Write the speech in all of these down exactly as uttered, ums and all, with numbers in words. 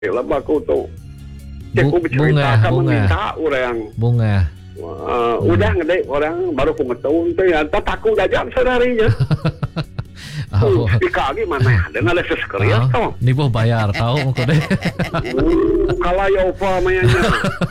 Lama aku tu aku bercerita kan meminta orang bunga uh, hmm. udah ngedek orang baru aku ngetun tu ya tak takut aja seharinya. Oh. Speaker gimana dan ada sesekerias tau ni pun bayar tahu muka deh. Kalau ya apa mainnya.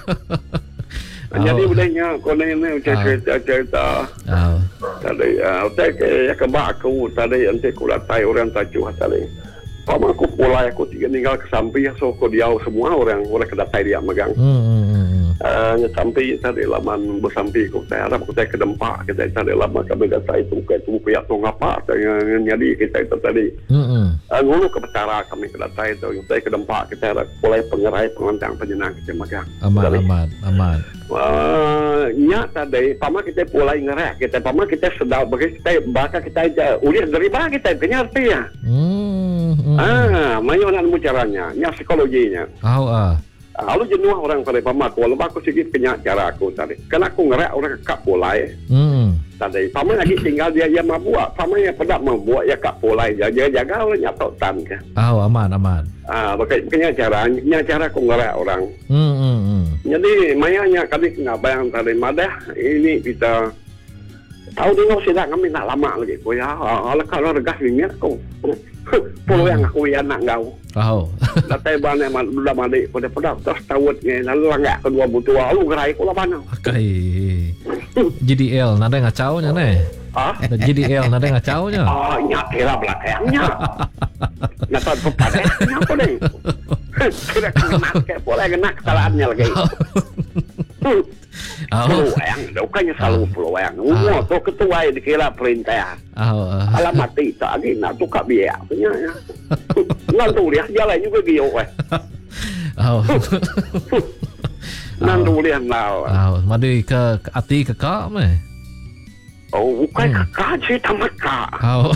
Jadi budaynya kau ni cerita-cerita tadi tak ya kebak aku tadi nanti aku latai orang tajuh tadi. Pama aku pulai aku tiga tinggal ke samping so aku diau semua orang orang kedatai dia megang. Hmm. Uh, sampai tadi laman bersampai aku saya harap aku ke dempak kita tadi lama kami datai itu ke itu pihak tu ngapa jadi kita itu tadi. Hmm. Uh, ngulu ke petara kami kedatai itu kita ke dempak kita harap pulai pengerai pengontang penyenang kita megang. Aman aman aman. Uh, nya tadi pama kita pulai ngerak kita pama kita sedar bagi kita bakal kita uliah dari mana kita kenyarti ya. Hmm. Hmm. Ah, mana nak caranya? Nya psikologinya. Oh ah. Lalu jenuh orang pada pamak aku, lalu aku sikit kenyak cara aku tadi. Karena aku ngerak orang kak polai. Hmm. Tadi pamak lagi tinggal dia dia mabuk, pamak yang pedak mabuk ya kak polai jaga jaga orang nyatok tan ke. Oh aman aman. Ah, pakai kenyak cara, kenyak cara aku ngerak orang. Hmm hmm. hmm. Jadi mayanya kali nggak bayang tadi madah ini kita tahu dia nggak sedang kami nak lama lagi. Kau ya, kalau kalau regas ini kau. Pulau yang aku yang nak kau. Oh. Datai bane man sudah mandi pada pedak terus tawut ni lalu langak kedua butuh lalu gerai ko lapan. Kai. G D L nada ngacau nya ne. Ah? G D L nada ngacau nya. Oh, nya kira belakangnya. Nata pepada nya apa ni? Kira kena ke boleh kena kesalahannya lagi. Oh. Pulau yang bukannya selalu pulau yang. Umur tu ketua dikira perintah. Oh. Alamat itu lagi nak tukar biaya punya. Nanti lihat jalan juga dia weh. Oh. Nanti lihat now. Oh, mari ke ati ke kak meh. Oh, bukan kakak sih tamat kak. Oh.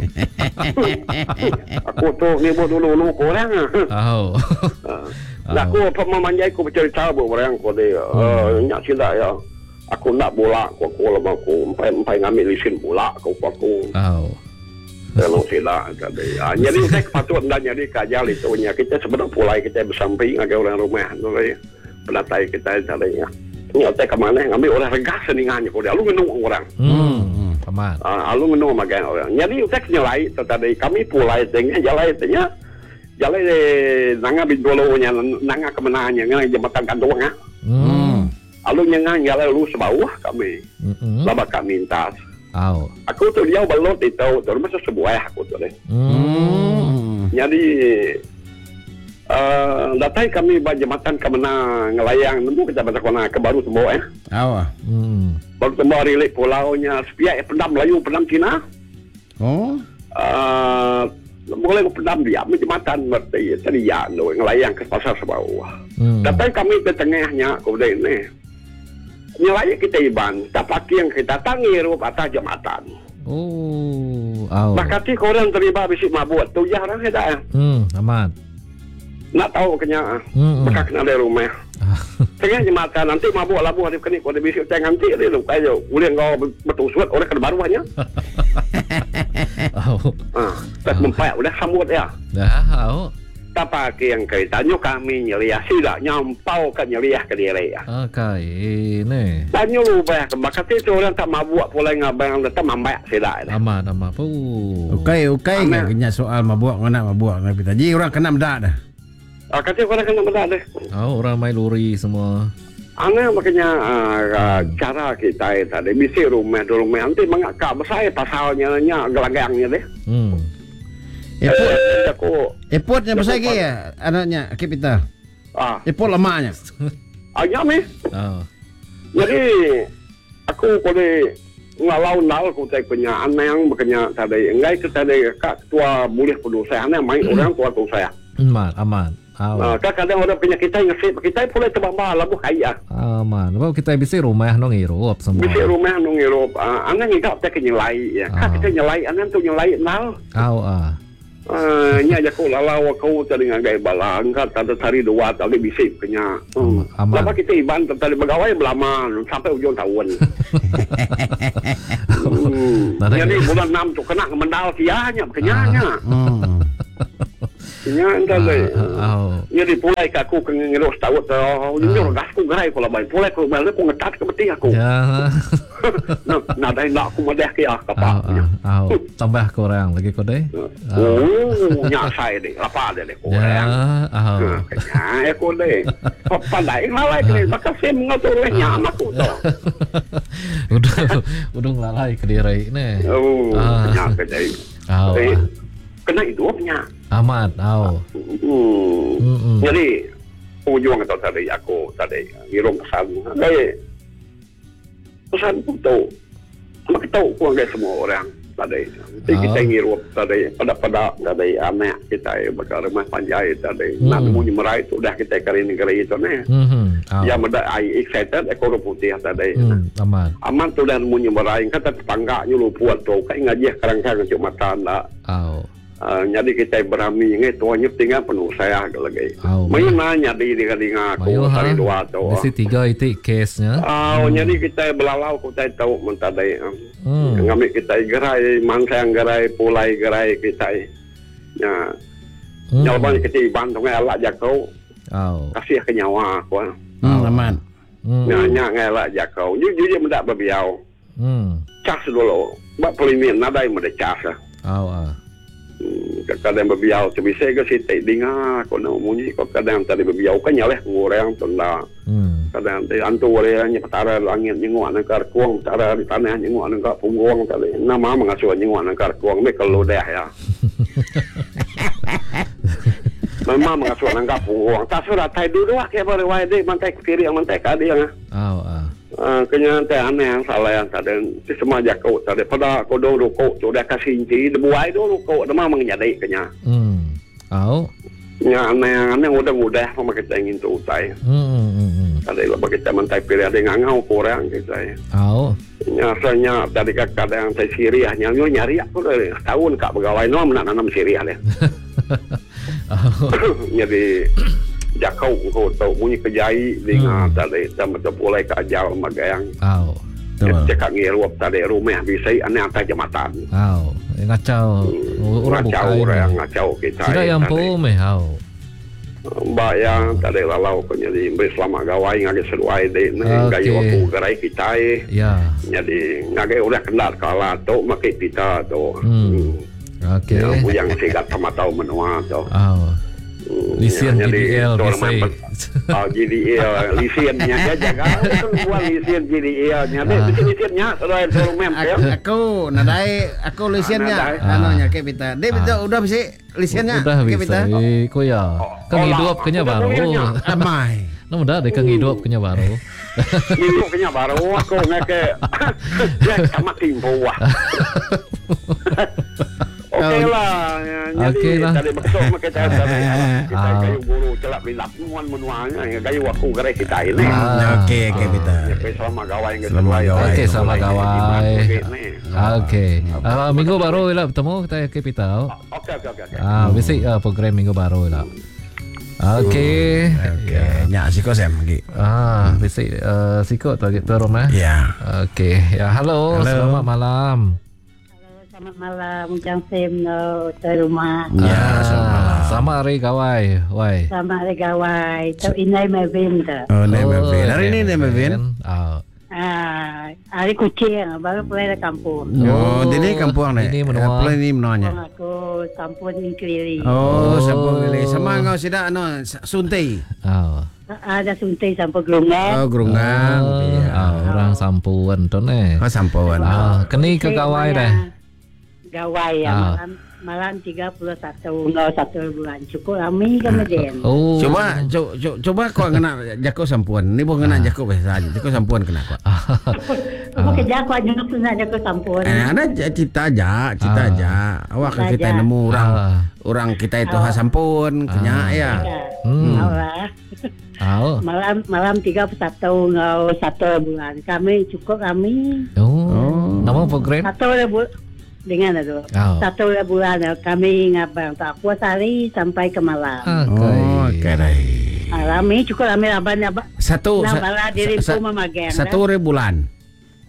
Aku tu ni buat dulu-dulu korang. Oh. Nah, aku apa memanjai aku bercerita buat orang aku dia. Eh, nyak sila ya. Aku nak bola aku aku lama aku empai empai ngambil lisin bola aku aku. Oh. Kalau sila tadi. Ah, jadi saya patut dan jadi kajal itu nya kita sebenarnya pulai kita bersamping dengan orang rumah tu ya. Pelatai kita tadi ya. Ni otak ke mana ngambil orang regas seningannya kau dia lu menung orang. Hmm. Aman. Ah, lu menung makan orang. Jadi otak nyelai tadi kami pulai tengah jalan tengah jalan nanga bidolonya nanga kemenangannya nanga jembatan kandung ah. Hmm. Lalu nyengang jalan lu sebawah kami. Hmm. Lama kami minta. Oh. Aku tu dia balot itu terus masuk sebuah aku tu deh. Hmm. Jadi uh, datai kami ba jembatan kemenang ngelayang nemu kita baca kona ke baru semua eh. Oh. Hmm. Baru semua rilik pulaunya sepia pendam Melayu pendam Cina. Oh. Uh, boleh pendam dia jembatan berarti tadi ya no ngelayang ke pasar sebawah. Hmm. Datai kami ke tengahnya kemudian ni. Nilai kita iban, tapi yang kita tangi rup atas jembatan. Oh, oh. Makati korang terlibat bisik mabuk tu jarang kita. Hmm, aman. Nak tahu kenya, hmm, maka kena ada rumah. Tengah jembatan nanti mabuk labuh ada kini kau ada bisik tengah nanti dia lu kayo, boleh kau betul suat orang kena baruannya. Oh, ah, tak mempai udah sambut ya. Dah, oh. Tapi yang kaitannya kami nyeliah sila nyampau kan nyeliah ke dia ya. Okay, ini. Tanya lu bah, bakal itu orang tak mabuk pula ngabang datang mambak sila. Aman, aman. Oh. Okay, okay. Kena soal mabuk mana mabuk ngapi tadi orang kena mendak dah. Ah, kata orang kena mendak dah. Oh, orang main lori semua. Ana makanya uh, cara kita tadi bisi rumah dulu rumah nanti mengakak besar pasalnya nya gelagangnya deh. Hmm. Epot, aku, epotnya besar lagi ya anaknya kita. Ah, epot lamanya. Ayah ni. Oh. Jadi aku boleh ngalau nal aku tak punya anak yang berkenya tadi. Enggak itu tadi kak tua boleh penuh saya anak main orang tua tu saya. Aman, aman. Ah, kak kadang orang punya kita ngasih kita boleh terbang labu kaya. Aman. Kalau kita bisa rumah nong Eropa semua. Bisa rumah nong Eropa. Ah, anak ni kak tak nyelai ya. Kak kita nyelai anak tu nyelai nal. Oh ah. Ah, nya aku lalau aku tadi ngagai balang kan tadi hari dua tadi bisik kenya. Hmm. Lama kita iban tadi pegawai belama sampai ujung tahun. hmm. Jadi bulan enam tu kena mendal sianya kenyanya. Hmm. Nya ndale. Jadi pulai ka aku ngiro setahun oh ini orang gas ku gerai ko labai pulai ko balik ko ngetat ke beti aku. Ya. Nah, nah dai nak aku madah ke ah kapak. Ah, tambah kurang lagi ko deh. Oh, nya sai deh, apa deh ko. Ya, ah. Ya, ko deh. Pandai lalai ke maka sem ngatur nya aku to. Udah udah lalai ke diri ne. Oh, nya ke deh. Ah. Kena hidupnya. Amat, au. Hmm. Mm-mm. Jadi ujung atau tadi aku tadi ngirim pesan. Tadi pesan itu mak tahu pun guys semua orang tadi. Jadi oh. kita ngirim tadi pada-pada tadi anak kita bakal rumah panjai tadi. Mm. Nak munyi merai itu dah kita kali negeri itu nih. Mm-hmm. Oh. Ya meda I excited ekor putih tadi. Mm. Aman. Aman tu dan munyi merai kata tetangga nyuruh buat tu kai ngajih kerang-kerang cuma tanda. Oh. Uh, jadi kita berami ngai tuanya tinggal penuh saya lagi. Oh, main nanya di di kadinga aku hari dua tu. Mesti tiga itu case-nya. Oh, hmm. Jadi kita belalau kita tahu mentadai. Hmm. Ngambil kita gerai, mangsa yang gerai, pulai gerai kita. Ya. Hmm. Jawaban kita bantu ngai alak jakau. Oh. Kasih ke nyawa aku. Hmm, aman. Hmm. Nya ngai alak jakau. Jujur mendak berbiau. Hmm. Cas dulu. Bak pelimin nadai mende cas. Oh, ah. Kadang berbiau sebisa ke sitai dengar kau nak munyi kau kadang tadi berbiau kan nyaleh ngorang tenda kadang tadi antu orangnya petara langit nyengok nangkar kuang petara di tanah nyengok nangkar punggung tadi nama mengasuh nyengok nangkar kuang me kalau dah ya memang mengasuh nangkar punggung tak surat tai dulu lah kayak baru wae deh mantai kiri yang mantai kadi yang ah Uh, kenyataan yang salah yang tadi semua jakau tadi pada kodo rokok sudah kasih inci debuai do rokok demam menjadi kenya. Hmm. Oh. Ya aneh aneh udah mudah sama kita ingin tu utai. Hmm. Tadi lepas kita mentai pilih ada ngangau kurang kita. Oh. Nyasanya tadi kakak yang saya Syria nyanyi nyari aku dari tahun kak pegawai no nak nanam Syria deh. Oh. Jadi jakau kau tahu bunyi kejai dengan hmm. tadi sama terpulai kajal magayang. Oh. Cekak ngirup tadi rumah bisa aneh antar jematan. Oh. Ngacau. Hmm. Ngacau orang ngacau kita. Tidak yang pun meh. Oh. Mbak yang tadi lalau jadi beri selama gawai ngagi seruai deh. Gayu aku gerai kita. Ya. Jadi ngagi udah kenal kalah tu makai kita tu. Hmm. Okey. Yang segat sama tahu menua tu. Oh. Lisian ya, G D L bisa. Oh G D L lisiannya dia jaga itu buat lisian G D L-nya deh itu lisiannya selain instrumen ya. Aku nadai aku lisiannya anunya kayak kita. Dia udah bisa lisiannya kayak kita. Ko ya. Kang hidup kenya baru. Amai. Nah mudah deh kang hidup kenya baru. Hidup kenya baru aku ngake. Ya sama timpo wah. Okey lah. Okey lah. Dari betul makai cara kita kayu bulu celak bilap muan menuanya kayu aku gerai kita ini. Okey okey kita. Okey sama gawai yang sama gawai. Okey sama gawai. Okey. Ah minggu baru lah bertemu kita kita. Okey okey okey. Ah basic program minggu baru lah. Okey. Okey. Nya siko sem lagi. Ah basic siko tu gitu rumah. Ya. Okey. Ya halo selamat malam. Selamat malam, Jang Sim no di rumah. Ya, selamat malam. Sama hari gawai, wai. Sama hari gawai. Tu inai Mevin tu. Oh, inai Mevin. Hari ini inai Mevin. Oh. Ah, hari kucing, baru pulang dari kampung. Oh, di ni kampung ni. Ini menua. Pulang ni menuanya. Aku kampung ni keliling. Oh, kampung keliling. Sama ngau sida no Suntai. Oh. Ada Suntai sampai Gerungang. Oh, Gerungang. Oh, orang sampuan tu ni. Oh, sampuan. Ah, kini ke gawai dah. Gawai ya, ah. malam malam tiga puluh satu nol satu bulan cukup kami kemudian. Oh. Coba co, co, coba kau kena jako sampuan. Ni bukan kena jako biasa aja. Jako sampuan kena kau. Apa kerja kau aja nak kena jako sampuan. Eh, ada cita aja, cita ah. aja. Awak cita kita aja. Nemu orang ah. orang kita itu ah. sampun kenya ah. ya. Hmm. Allah. Oh. Malam malam tiga puluh satu nol satu bulan kami cukup kami. Oh. Nama program? Satu bulan. Dengan itu oh. satu bulan kami ngabang tak puas hari sampai ke malam. Okay. Oh, okay. Kami cukup kami laban apa? Satu nabala diri sa, pun memagen. Satu hari bulan.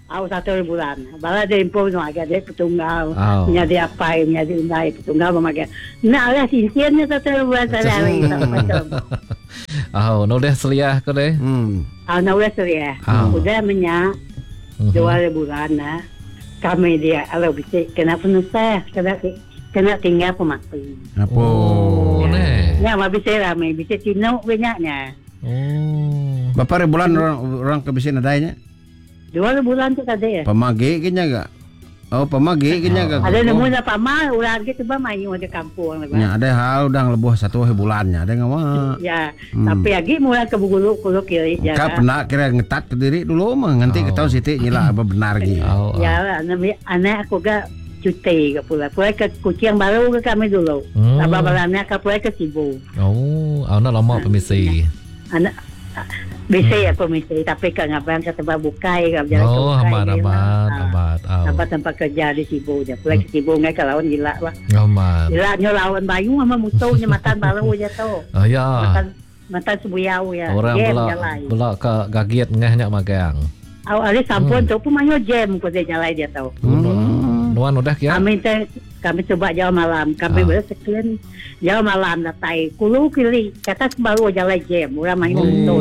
Aku satu bulan. Bala dia impor no agak dia petunggal. Oh. Nya dia apa, nya dia undai petunggal memakai. Nah, lah sinsiannya satu bulan saja macam. Ah, no deh seliah ko deh. Hmm. Ah, no deh seliah. Udah menya dua bulan nah. Kami dia kalau bisa kena penuh saya, kena kena tinggal pemati. Apa? Oh, ne. Ya, mah bisa ramai, bisa cino banyaknya. Oh. Berapa bulan orang orang kebisin adanya? Dua bulan tu tadi ya. Pemagi kenya gak? Oh, pemagi kenya gak? Ada nemu na pama, ulah gitu ba main ada kampung lah. Ya, ada hal udah lebuh satu bulannya, ada nggak mah? Ya, hmm. Tapi lagi mulai ke bugulu kulo kiri ya. Kak pernah kira ngetat ke diri dulu mah, nanti oh. Ketahu Siti nyila apa benar gitu. Oh, oh. Ya, anak anak aku gak cuti ke pula. Pula ke kucing baru ke kami dulu. Hmm. Sabah balannya ke pula ke Sibu. Oh, anak lama pemisi. Anak bisa ya komisi, tapi kan ngapain kata babukai kan jalan oh, amat, amat, amat, tempat tempat kerja di Sibu je, pulang ke Sibu ngai kalau lawan gila lah. Amat. Gila nyo lawan bayu sama musuhnya matan baru je tu. Oh ya. Matan matan sebuyau ya. Orang bela bela ke gagiet ngahnya magang. Aw ali sampun tu pun manyo jam ko dia nyalai dia tahu. Nuan udah ya. Kami teh kami coba jauh malam, kami ah. Bersekian jauh malam datai kulu kiri kata baru jalan jam, orang main nonton.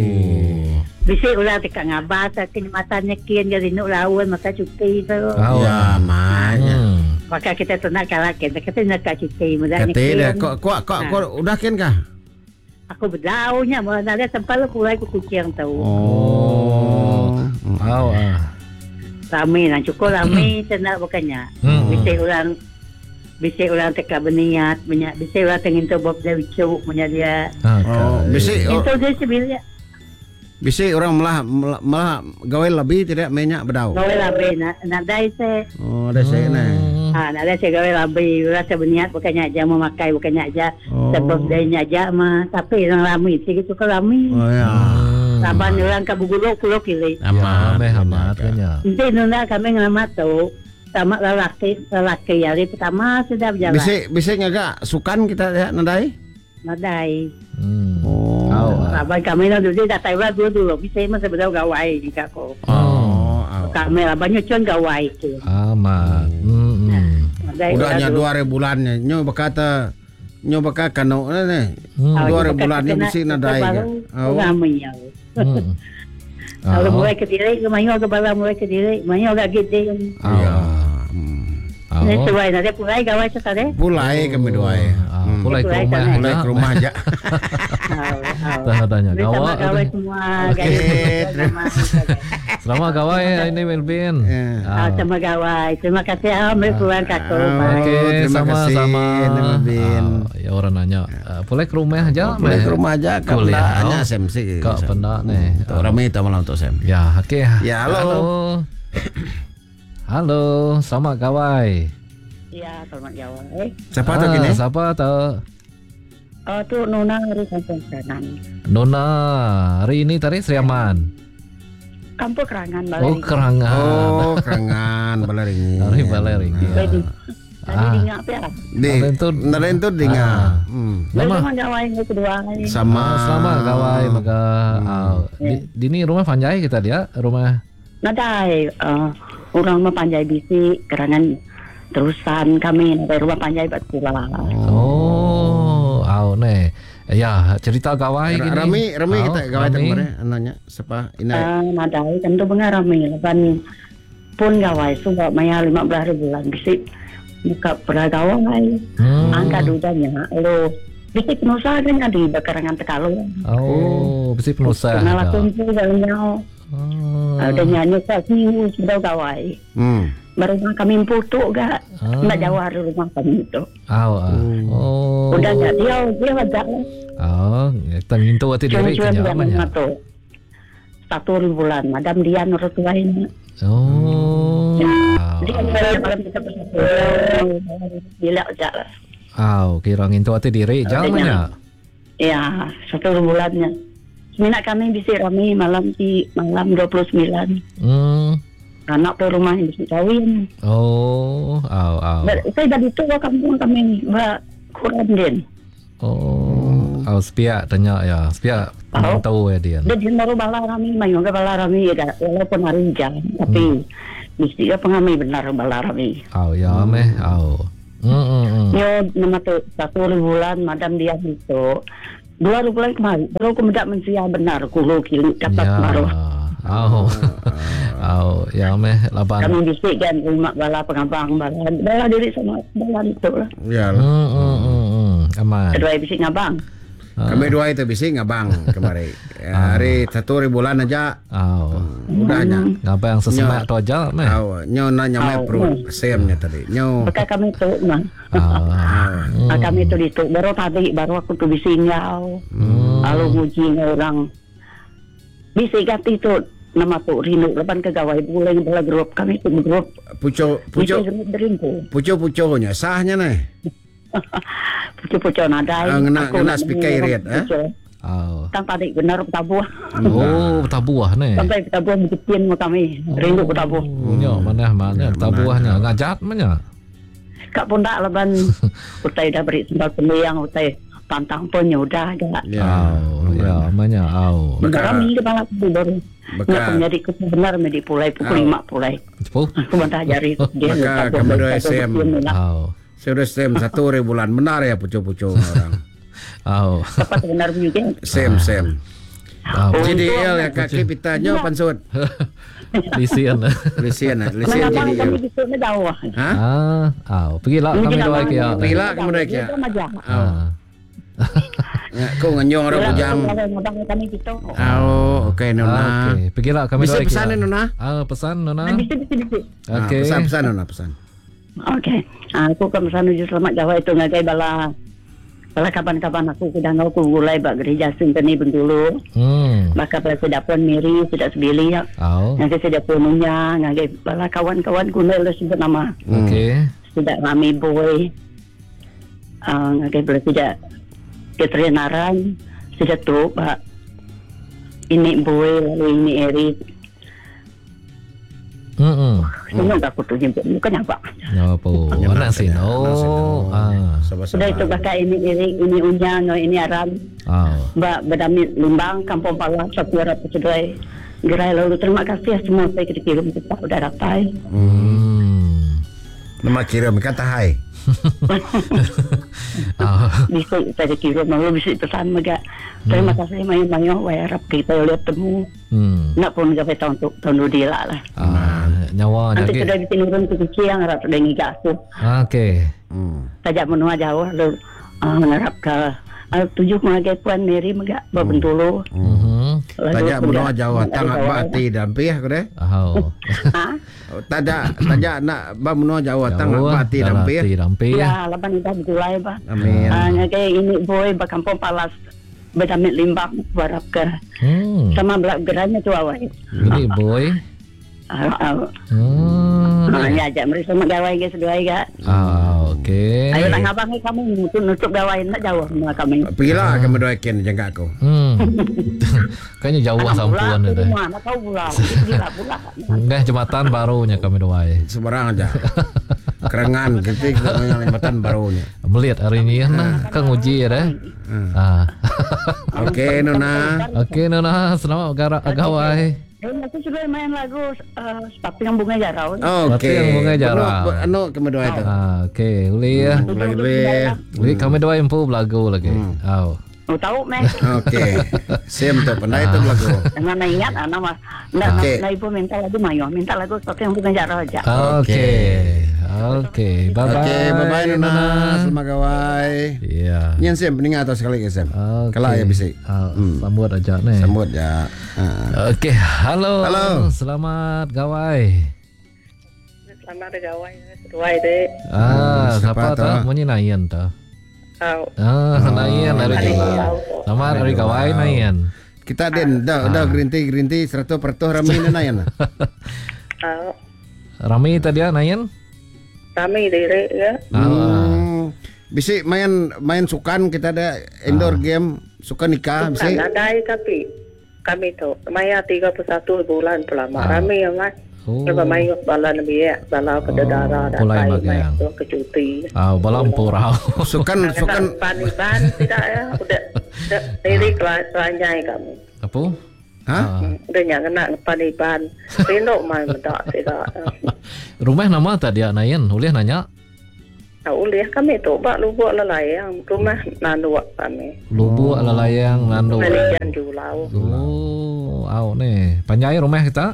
Bisa ulah tika ngabat, kenikmatannya kian jadi nuk lawan maka cuti tu. Oh, ya makanya. Maka kita tu nak kalah kita kita nak cuti mudah ni. Kata kok kok kok kok udah kian kah? Aku berdaunya, mau ada tempat lu kulai kucing tahu. Oh, wow ah. Ramai lah, cukup ramai tenang bukannya. Bisa orang bisa orang teka berniat, banyak bisa orang tengin tu bob dia cuk punya dia. Oh, bisa itu dia sebenarnya. Bisa orang malah malah gawe lebih tidak banyak berdau. Gawe lebih nak nak dai se. Oh, ada se na. Ah, nak dai se gawe lebih, orang berniat bukannya aja mau makai, bukannya aja sebab dia aja mah, tapi orang ramai sih gitu kan ramai. Oh ya. Saban orang ke bugulok kulo kili. Amat, amat kanya. Nanti nuna kami ngelamat tu. Sama lelaki, lelaki hari pertama sudah berjalan. Bisa, bisa ngagak sukan kita lihat nadai? Nadai. Hmm. Oh. Saban kami lah dulu datang lah dulu dulu. Bisa masa berdau gawai jika ko. Oh. Kami lah banyak cuan gawai tu. Amat. Hmm. Udahnya dua ribu bulannya. Nyo berkata. Nyo bakal kano ne. Dua ribu bulannya bisa nadai kan. Oh. Ramai ya. Kalau mulai ke diri, mayo ke bala mulai ke diri, mayo agak gede. Iya. Ini sesuai nanti pulai gawai sekali. Pulai kami doai. Pulai ke rumah, pulai ke rumah aja. Tanya gawai. Gawai semua. Selamat gawai ini Melvin. Sama gawai. Terima kasih Amir pulang kakak. Oke, sama-sama. Melvin. Ya orang nanya, pulai ke rumah aja. Pulai ke rumah aja. Kuliahnya S M C. Kak pendak nih. Ramai itu malam untuk S M. Ya, oke. Ya, halo. Halo, selamat gawai. Ya, selamat gawai. Siapa tu kini? Siapa tu? Oh, tu Nona dari Kampung Kerangan. Nona, hari ini tadi Seriaman. Kampung Kerangan, Balaringi. Oh, Kerangan. Oh, Kerangan, Balaringi. Hari Balaringi. Jadi, tadi dengar apa ya? Di, naren tu dengar. Lama gawai yang kedua ini. Sama. Sama gawai, maka di ini rumah Panjai kita dia, rumah. Nadai, orang rumah Panjai bisi, Kerangan terusan kami dari rumah Panjai buat pulang. Oh, au ne. Ya, cerita gawai gini. Rami, Rami kita gawai kemarin anaknya siapa? Ini. Ah, nadai tentu benar Rami. Lepas pun gawai sudah bayar lima belas ribu bulan bisi. Buka peragawai. Hmm. Angka dudanya. Lo bisi penusaha kan ada di Kerangan Tekalu. Oh, bisi penusaha. Kenal kumpul jalan-jalan. Oh. Ada nyanyi kat sini sudah gawai. Hmm. Baru kami putuk gak oh. Nak jawab rumah kami itu. Oh. Oh. Udah gak dia dia wajak. Oh, tengin tu hati diri kerjanya. Satu bulan, madam dia nurut lain. Oh. Dia kan malam kita bersatu. Bila wajak lah. Oh, kira ngintu hati diri jalannya. Ya, satu bulannya. Minat kami bisa ramai malam di malam dua puluh sembilan. Hmm. Anak ke rumah yang bisa kawin. Oh, aw, aw. Saya dari itu kampung kami, Mbak Kurandin. Oh, Oh, Spia tanya ya. Spia oh. tahu ya dia. Dia baru bala rami, mayu ke bala rami ya. Walaupun hari jam, tapi hmm. mesti dia pengami benar bala rami. Oh, ya hmm. meh. Oh. Hmm. hmm. Yo nama tu satu bulan madam dia itu. Dua bulan kemarin, baru kemudian mensia benar kulo kili dapat ya. baru. Oh. Oh, ya meh laban. Kami bisik kan rumah bala pengabang bala. Bala diri sama bala itu lah. Ya. Hmm. hmm. hmm. Aman. Kedua bisik ngabang. Kami dua itu bisik ngabang kemarin. Hari satu bulan aja. Oh. Udahnya. Ngabang sesemak tu aja meh. Oh, nyo nanya meh perut semnya tadi. Nyo. Bekas kami tu mah. Oh. Kami tu itu baru tadi baru aku tu bisik ngau. Lalu muji orang. Bisik ganti tu nama tu Rino lepas kegawai boleh bela grup kami tu grup. Pucuk pucuk. Pucuk pucuknya sahnya nih. Pucuk-pucuk nadai. Uh, ngena ngena speaker red eh. Oh. Tang tadi benar petabuah. Oh, petabuah nih. Sampai petabuah bikin kami. Rindu petabuah. Punya mana mana petabuahnya ngajat mana? Kak pun tak leban. Utai dah beri sembal pembiang utai pantang pun udah ada. Ya. Oh, ya mana au. Kami kepala tu baru. Nak menjadi benar menjadi pulai pukul lima pulai. Cepu. Aku bantah jari dia. Maka kami dua S M. Oh. Sudah S M satu hari bulan benar ya pucuk-pucuk orang. Oh. Tepat benar juga. Sem sem. J D L ya kaki pitanya pansut. Lisian. Lisian, lisian J D L. Hah? Ah, oh, pergi lah kami doa kia. Pergi lah kami doa kia. Ah. Kau nganyong orang bujang. Oh, okey Nona. Okey, pergi lah kami doa kia. Bisa pesan Nona? Ah, pesan Nona. Okey. Pesan pesan Nona pesan. Okey. Aku ke pesan uji selamat Jawa itu ngagai bala. Bala kapan-kapan aku sedang aku gulai bak gereja Sinteni Bengkulu. Hmm. Maka bala sudah pun miri sudah sebili ya. Oh. Ngagai sudah pununya ngagai bala kawan-kawan guna lah sebut nama. Okey. Sudah Rami Boy. Ah, ngagai bala sudah keterenaran sudah tu bak ini Boy lalu ini Eri. Hmm. Ini tak aku tu jemput bukan apa. Ya apa? Anak sino. Ah. Sudah itu bakal ini ini ini Unyang, ini Aram. Ah. Mbak berdamit Lumbang, Kampung Palas, Sapura Pecedoi. Gerai lalu terima kasih semua saya kirim kita sudah dapat. Hmm. Nama kirim kata hai. Bisa saya kirim lalu bisa pesan mega. Terima kasih main-main harap kita lihat temu. Hmm. Nak pun gapai tahun tahun dia lah. Ah, nyawa nanti sudah ditinurun ke kecil yang harap sudah ngigak tu. Okey. Hmm. Tajak menua jauh lalu mengharap ke tujuh mengagai Puan Mary mega Bentulu. Hmm. Tajak menua jauh tangan bati dampih aku deh. Oh. Tajak tajak nak ba menua jauh tangan bati dampih. Ya, laban kita gulai ba. Amin. Ngagai ini boy ba Kampung Palas. Berdamit limbang berharap ke hmm. sama belak geranya tu awal. Ini boy. Ah, ah. Hmm. Ah, ya ajak mereka sama gawai ke sedua ke. Ah, okey. Ayo nak abang kami nutup nutup gawai nak jauh sama kami. Pergilah kami doakan jaga aku. Hmm. Kayaknya jauh sampuan itu. Mana tahu pula. Pergilah pula. Enggak jembatan barunya kami doai. Sembarang aja. Kerengan ketik jembatan barunya. Melihat hari ini nah kan uji ya deh. Ah. Okey Nona. Okey Nona, selamat gara gawai. Eh, aku sudah main lagu uh, Seperti yang Bunga Jarau. Oh, okey. Yang Bunga Jarau. Anu kami doa itu. Ah, okey. Uli ya. Lagi le. Uli kami doa impu lagu lagi. Oh. Oh, tahu meh. Okey. Sim tu pandai tu lagu. Mana ingat ana mah. Nak nak ibu minta lagu mayo, minta lagu Seperti yang Bunga Jarau aja. Okey. Okey, bye bye. Okey, bye bye Nona. Selamat gawai. Iya. Nyen Sim peningat atau sekali ke Sim. Kelak ya bisik. Sambut aja nih. Sambut ya. Okey, halo. Halo. Selamat gawai. Selamat gawai. Sedua dek. Ah, siapa tu? Munyi Nayan tu. Oh. Ah, Nayan dari Jawa. Selamat hari gawai Nayan. Kita den dah dah green tea green tea seratus peratus Rami Nayan. Oh. Rami tadi Nayan? Rami diri ya. Hmm. Bisa main main sukan kita ada indoor ah. game sukan nikah bisa. Ada tapi kami tu maya tiga puluh satu bulan pelama ah. Rami yang mas. Oh. Lepas main bala lebih ya bala pada darah dan main tu kecuti. Ah, bala empurau. Sukan sukan paniban tidak ya udah Ini kelas ranjai kami. Apa? Ha? Dia yang kena panipan. Tino mai mendak tidak. Rumah nama tak dia Nayan? Boleh nanya? Ah, boleh kami tu bak lubuk lelayang. Rumah nandu kami. Lubuk lelayang nandu. Malijan Julau. Oh, au ni. Panjai rumah kita?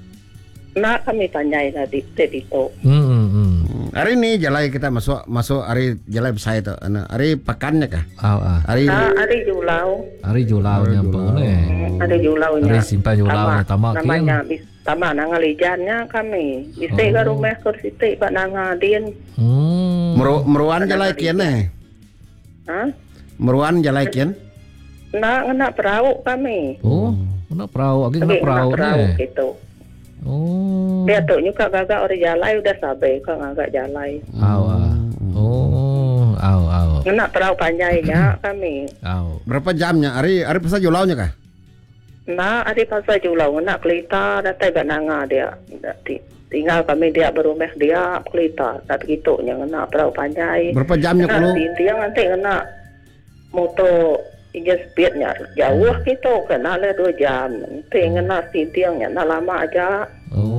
Nak kami panjai lah di itu. Hmm, hmm. Hari ni jalai kita masuk masuk hari jalai besar tu. Hari pekannya kah? Au ah. Hari Ah, hari Julau. Hari Julau nya apa ni? Hari Julau nya. Hari simpan Julau nya tamak kian. Namanya tamak nangalijannya kami. Isi ke rumah kursi pak nangadin. Hmm. Meru meruan jalai kian eh. Ha? Meruan jalai kian. Nak nak perahu kami. Oh, nak perahu, lagi nak perahu ni. Gitu. Oh. Dia tu juga gagak orang jalai udah sabai kau agak jalai. Au ah. Oh, au au. Nak perahu panjainya kami. Au. Berapa jamnya? Hari hari pasal Julau nya kah? Nah, ada pasal Julau nak kelita datang ke nanga dia. Tinggal kami dia berumah dia kelita. Tak gitu nya nak perahu panjai. Berapa jamnya kalau? Dia nanti kena motor Ija speednya jauh gitu kena le dua jam. Nanti kena sintiangnya nak lama aja.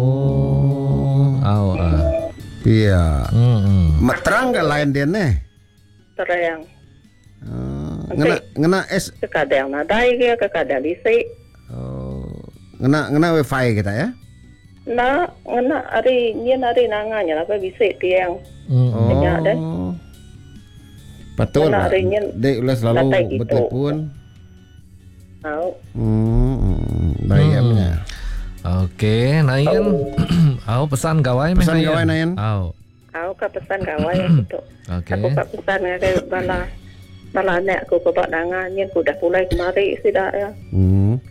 Oh, au ah. Iya. Hmm. Mak terang ke lain dia ni? Terang. Uh, ngena ngena es. Kadang nadai ke kadang listrik. Oh, ngena ngena wifi kita ya? Nah, ngena hari ni hari nanganya apa bisa tiang. Hmm. Banyak dah. Betul. Dek ulah selalu betul pun. Tahu. Hmm, bayarnya. Okey, Nayan. Au pesan gawai meh. Pesan gawai Nayan. Au. Au ka pesan gawai gitu. Okey. Aku ka pesan ke bala bala nek aku ke bak dangan nyen ku dah pulai kemari sidak ya. Hmm.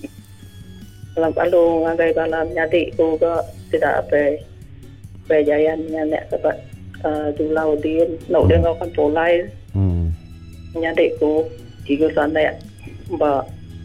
Lalu ngagai bala nyadi ku ke sidak apa. Berjayan nek ke bak Julau din, nak dia ngau kan pulai. Hmm. Nyadi ku jigo sana ba.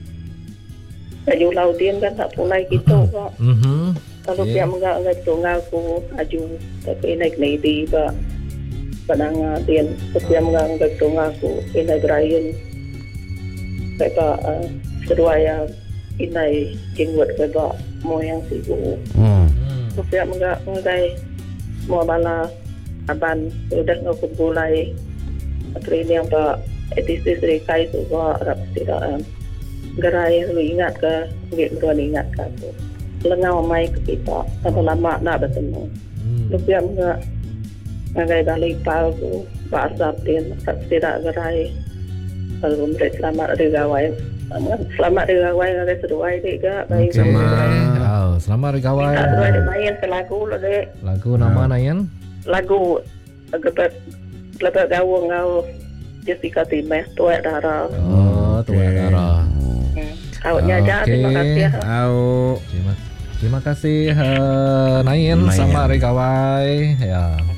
Julau din kan tak pulai gitu kok. Mhm. Kalau dia menggak enggak tunggal ku aju tapi naik naik ba. Padang dia dia menggak enggak tunggal ku ini Brian. Kata kedua yang ini jenggot kata moyang sibu. Hmm. Dia menggak enggak mau bala aban sudah ngau pulai. Training apa etis rekai tu ba rap tidak gerai lu ingat ke nggak beruan ingat ke tu lengau mai ke kita kalau lama nak bertemu lu biar enggak ngagai balik pal tu bahasa din tidak gerai kalau mereka selamat dari gawai selamat dari gawai ngagai seduai dek gak baik sama oh selamat dari gawai seduai dek main ke lagu lo dek lagu nama Nayan lagu agak lebih gawang ngau Jessica Timeh tuai darah. Oh, tuai darah. Awaknya aja, terima kasih. Au. Terima, terima kasih uh, Nayan sama Rekawai. Ya.